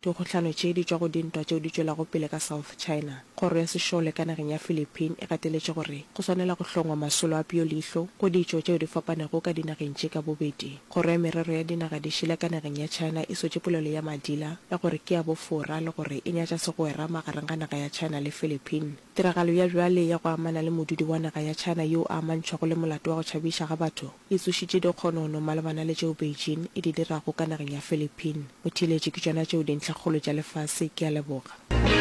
dikgotlhano tše di tšwa go dintwa tšeo di tšwelago pele ka South China. Kgoro ya Sešole ka nageng ya Philippine e gateletše gore go swanela go hlongwa masolo a peoleihlo go ditšo tšeo di fapanego ka dinageng tše ka bobedi. Kgoro ya merero ya dinaga di šele ka nageng ya China e swetše polelo ya madila ya gore ke ya bofora le gore e nyatša segwera magareng ga naga ya China le Philippine. Tiragalo ya bjale ya go amana le modudi wa naga ya China yo a amantšhwago le molato wa go tšhabiša ga batho e tsošitše dikgonono malebana le tšeo Beijing e di dirago ka nageng ya Philippine. Mothiletše ke tšona tšeo dintlhakgolo tša lefase. Ke a leboga.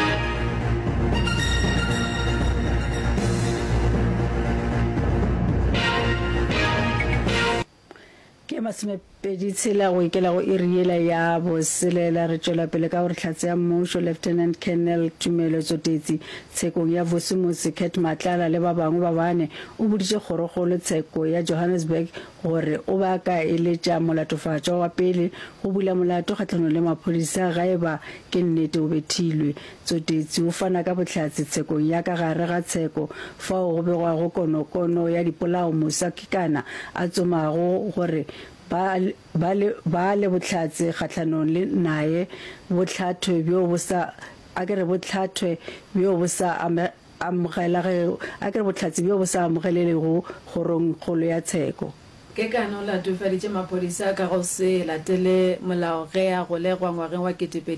Ke masomepedi tshela go ikela go iriela ya boselela re tšwela pele ka gore tlhatse ya mmušo Lieutenant Colonel Tumelo Tsotetsi tshekong ya Bosemosi Ket Matlala le ba bangwe ba bane o boditše kgorokgolo tsheko ya Johannesburg gore o ba ka eletša molatofatšo wa pele go bula molato kgahlano le maphodisa ga eba ke nnete o bethilwe. Tsotetsi o fana ka bohlatse tshekong ya ka gare ga tsheko fao go begwago konokono ya dipolao Musa Kekana a tsomago gore ba le bohlatse kgatlhanong le nae bohlatwe bjo bo sa akere bohlatwe bjo bo sa amogela ge akere bohlatse bjo bo sa amogelele go kgorong kgolo ya tsheko. Kekana o latofaditše maphodisa ka go se latele molao ge a go legwa ngwageng wa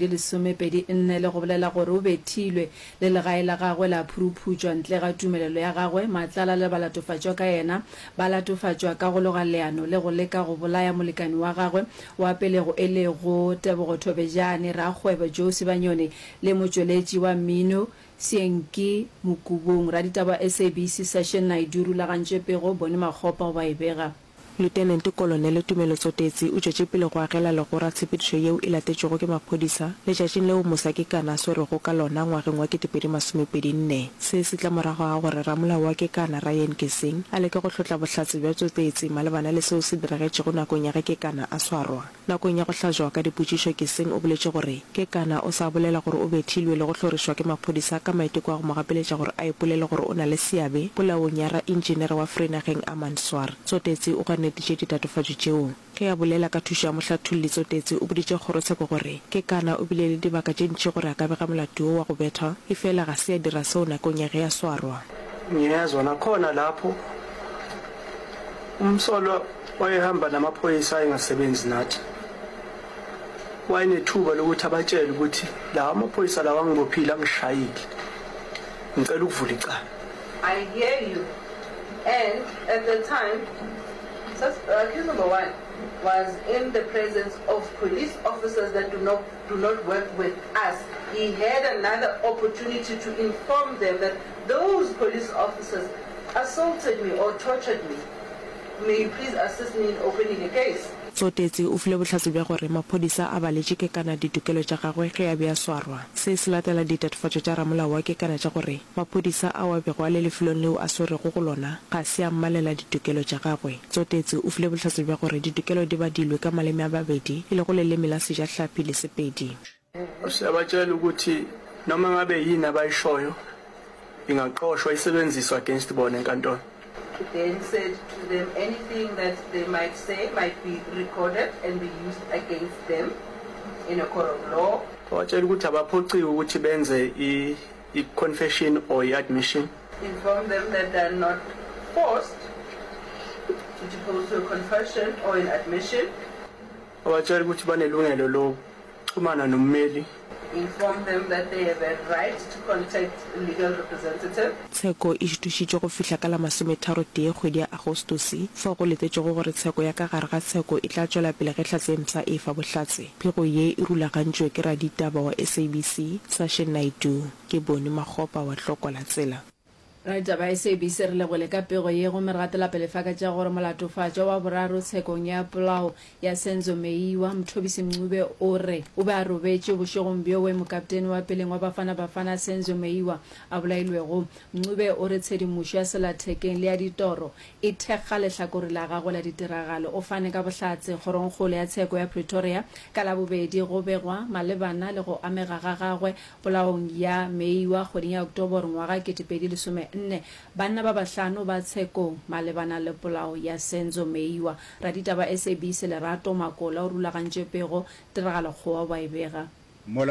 2014 le go bolela gore o bethilwe le legae la gagwe la phuruputšwa ntle ga tumelelo ya gagwe. Matlala le balatofatšwa ka yena ba latofatšwa ka go loga leano le go leka go bolaya molekani wa gagwe wa pelego e le go Tebogo Thobejane rakgwebo Josie Banyone le motšweletši wa mmino Sienki Mokubong. Raditaba SABC Session Naidoo rulagantše pego bone Makgopa go ba e bega. Lieutenant Colonel Tumelo Tsotetsi o tšwetše pele go agela legora tshepedišo yeo e latetšego ke maphodisa letšatšing leo Musa Kekana a swerego ka lona ngwageng wa 2024. Se se tla morago ga gore ramolao wa Kekana Ryan Kesing a leke go hlotla bohlatse bja Tsotetsi malebana le seo se diragetšego nakong ya ge Kekana a swarwa. Nakong ya go hlajwa ka dipotšišo Kesing o boletše gore Kekana o sa bolela gore o bethilwe le go hlorišwa ke maphodisa ka maiteko a go mo gapeletša gore a ipolele gore o na le seabe polaong ya raenginere wa Vrydag Amanswar. Tsotetsi o netitše ditatofatšo tšeo ge a bolela ka thušo ya mohlathulli. Tsotetsi o boditše kgorotsheko gore Kekana o bile le dibaka tše ntši gore a ka bega molato wa go betha e fela ga se a dira seo nakong ya ge a swarwa. Ngiyezwa nakhona lapho umsolo wayehamba namaphoyisa ayengasebenzi nathi wayenethuba lokuthi abatshele ukuthi la amaphoyisa lawa ngibophile angishayile ngicela ukuvula icala. I hear you, and at the time case number 1 was in the presence of police officers that do not work with us. He had another opportunity to inform them that those police officers assaulted me or tortured me. May you please assist me in opening a case. Tsotetsi o file bohlatse bja gore maphodisa a baletše Kekana ditokelo tša gagwe ge a be a swarwa. Se se latela ditatofatšo tša ramolao wa Kekana tša gore maphodisa a wa bego a le lefelong leo a swerego go lona ga se a mmalela ditokelo tša gagwe. Tsotetsi o file bohlatse bja gore ditokelo di badilwe ka maleme a babedi e le go leleme la Sejahlapi le Sepedi. Siyabatshela ukuthi noma ngabe yini abayishoyo ingaqoshwa isebenziswa against bona enkantolo. Then said to them anything that they might say might be recorded and be used against them in a court of law. Watshela ukuthi abaphoqiwe ukuthi benze i-confession or i-admission. Inform them that they are not forced to depose to a confession or an admission. Watshela ukuthi banelungelo lokuxhumana nommeli. Inform them that they have a right to contact a legal representative. Tsheko e šitušitše go fihla ka la 30 kgwedi ya Agostosi fa go letetšego gore tsheko ya ka gare ga tsheko e tla tšwela pele ge tlhatsemsa e fa bohlatse. Phego ye e rulagantšwe ke raditaba wa SABC Session Naidoo ke bone Makgopa wa Hlokola Tsela. Raja ba SABC re legole ka pego ye go meratela pele faka tša gore molatofatšo wa boraro tshekong ya polao ya Senzo Meiwa Mthobisi Mncube o re o ba robetše bošegong bjo we mokaptene wa peleng wa bafana Senzo Meiwa a bolailwego. Mncube o re tshedimošo ya selathekeng le ya ditoro e thekga lehlakore la gagwe la ditiragalo. O fane ka bohlatse kgorongkgolo ya tsheko ya Pretoria ka la bobedi go begwa malebana le go amega ga gagwe polaong ya Meiwa kgweding ya Oktoboro ngwaga 2014. Banna ba bahlano ba tsheko malebana le polao ya Senzo Meiwa. Raditaba SABC Lerato Makola o rulagantše pego tiragalo kgoa ba e bega.